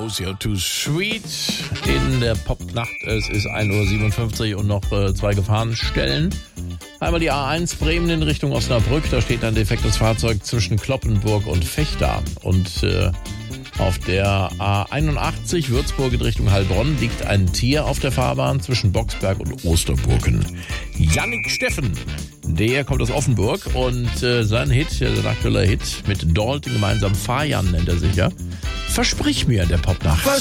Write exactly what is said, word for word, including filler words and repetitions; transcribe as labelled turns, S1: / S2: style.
S1: House You're Too Sweet in der Popnacht. Es ist ein Uhr siebenundfünfzig und noch äh, zwei Gefahrenstellen. Einmal die A eins Bremen in Richtung Osnabrück. Da steht ein defektes Fahrzeug zwischen Kloppenburg und Vechta. Und äh, auf der A einundachtzig Würzburg in Richtung Heilbronn liegt ein Tier auf der Fahrbahn zwischen Boxberg und Osterburgen. Jannik Steffen, der kommt aus Offenburg und äh, sein Hit, sein aktueller Hit mit Dalton gemeinsam, Fahrjan nennt er sich ja. Versprich mir, der Popnacht.